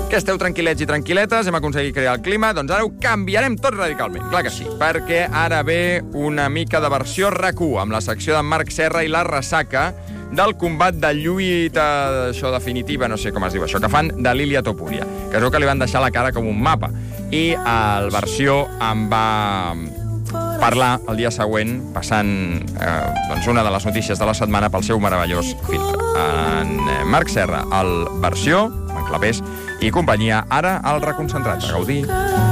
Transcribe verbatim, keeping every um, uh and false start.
Que esteu tranquil·lets i tranquil·letes, hem aconseguit crear el clima, doncs ara ho canviarem tot radicalment. Clar que sí, perquè ara ve una mica de versió R A C u, amb la secció d'en Marc Serra i la ressaca del combat de lluita, això definitiva, no sé com es diu això, que fan de l'Ilia Topuria, que es veu que li van deixar la cara com un mapa. I el versió em va parlar el dia següent, passant eh, doncs una de les notícies de la setmana pel seu meravellós filtre. En Marc Serra, el versió, en clapés, i companyia, ara al Reconcentrat. A gaudir.